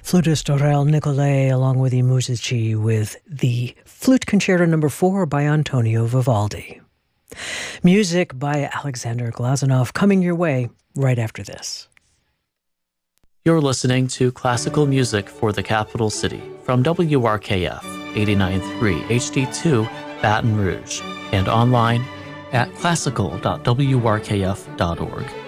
Flutist Aurel Nicolai along with I Musici with the Flute Concerto No. 4 by Antonio Vivaldi. Music by Alexander Glazunov coming your way right after this. You're listening to Classical Music for the Capital City from WRKF 89.3 HD2 Baton Rouge and online at classical.wrkf.org.